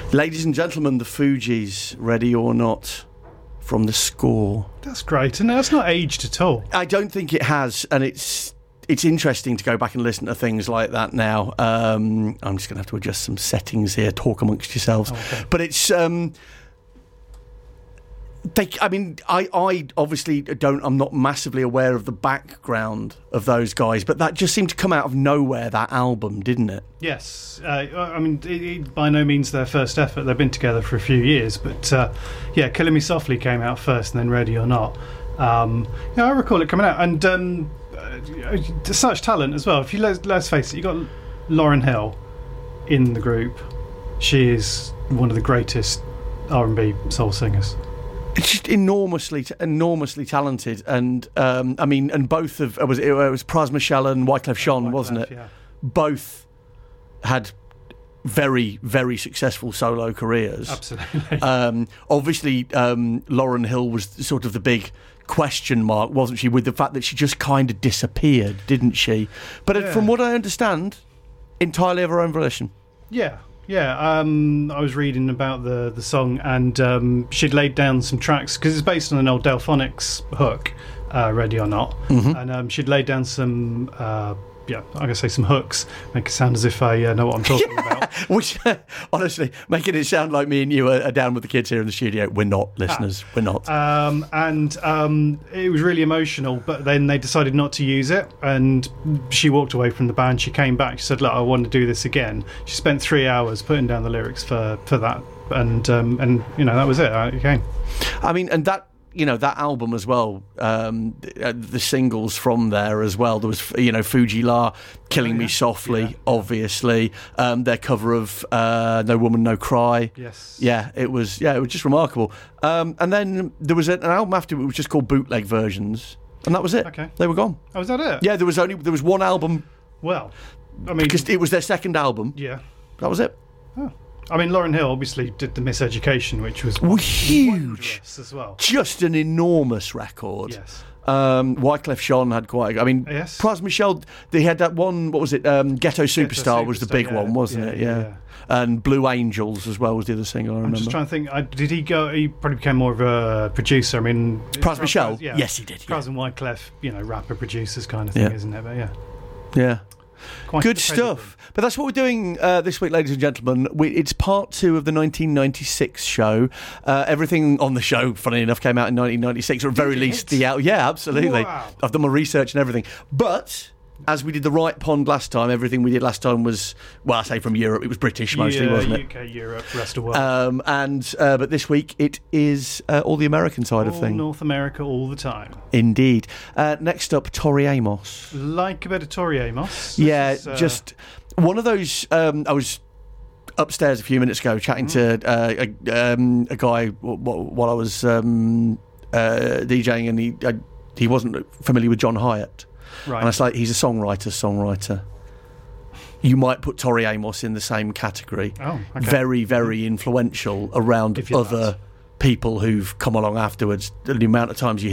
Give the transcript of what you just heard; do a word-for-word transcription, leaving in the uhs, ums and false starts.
Ladies and gentlemen, the Fugees, Ready or Not, from The Score. That's great, and that's not aged at all. I don't think it has, and it's it's interesting to go back and listen to things like that now. Um, I'm just going to have to adjust some settings here, talk amongst yourselves. Oh, okay. But it's... Um, They, I mean, I, I obviously don't. I'm not massively aware of the background of those guys, but that just seemed to come out of nowhere. That album, didn't it? Yes, uh, I mean, it, it, by no means their first effort. They've been together for a few years, but uh, yeah, "Killing Me Softly" came out first, and then "Ready or Not." Um, yeah, I recall it coming out, and um, uh, such talent as well. If you let, let's face it, you got Lauryn Hill in the group. She is one of the greatest R and B soul singers. It's just enormously, enormously talented, and um, I mean, and both of it was it was Pras Michel and Wyclef Jean, Wyclef, wasn't it? Yeah. Both had very, very successful solo careers. Absolutely. Um, obviously, um, Lauryn Hill was sort of the big question mark, wasn't she? With the fact that she just kind of disappeared, didn't she? But Yeah. from what I understand, entirely of her own volition. Yeah. Yeah, um, I was reading about the, the song, and um, she'd laid down some tracks because it's based on an old Delphonics hook, uh, "Ready or Not," Mm-hmm. and um, she'd laid down some, uh, yeah, I'm gonna say some hooks, make it sound as if I uh, know what I'm talking about. Which, honestly, making it sound like me and you are, are down with the kids here in the studio. We're not, listeners. We're not. Um, and um, it was really emotional, but then they decided not to use it, and she walked away from the band. She came back. She said, "Look, I want to do this again." She spent three hours putting down the lyrics for, for that, and um, and you know that was it. It came. I mean, and that, you know, that album as well, um, the, uh, the singles from there as well. There was, you know, Fuji La, Killing Oh, yeah. Me Softly, Yeah. obviously. Um, their cover of uh, No Woman, No Cry. Yes. Yeah, it was. Yeah, it was just remarkable. Um, and then there was an album after it was just called Bootleg Versions, and that was it. Okay. They were gone. Oh, was that it? Yeah, there was only there was one album Well, I mean, because it was their second album. yeah. That was it. Oh. I mean, Lauryn Hill obviously did the Miseducation, which was Well, huge. wondrous as well. Just an enormous record. Yes. Um, Wyclef Jean had quite. I mean, Yes. Pras Michel. They had that one. What was it? Um, Ghetto Superstar was the Superstar, big yeah. one, wasn't Yeah, it? yeah, Yeah. yeah. And Blue Angels as well was the other single. I I'm remember. just trying to think. I, did he go? He probably became more of a producer. I mean, Pras Michel? Yeah. Yes, he did, yeah. Pras and Wyclef, you know, rapper producers kind of thing, Yeah. isn't it? But yeah, Yeah. quite Good the stuff. But that's what we're doing uh, this week, ladies and gentlemen. We, it's part two of the nineteen ninety-six show. Uh, everything on the show, funny enough, came out in nineteen ninety-six, or at very Did least it? the out. Yeah, absolutely. Wow. I've done my research and everything. But as we did the Right Pond last time, everything we did last time was, well, I say from Europe, it was British mostly, yeah, wasn't it? U K, Europe, rest of the world. Um, and uh, but this week it is uh, all the American side of all things. North America all the time. Indeed. Uh, next up, Tori Amos. Like a bit of Tori Amos. This Yeah, is, uh, just one of those. Um, I was upstairs a few minutes ago chatting Mm. to uh, a, um, a guy w- w- while I was um, uh, DJing, and he uh, he wasn't familiar with John Hyatt. right. And I was like, he's a songwriter, songwriter. You might put Tori Amos in the same category. Oh, okay. Very, very influential around If you're other that. people who've come along afterwards. The amount of times you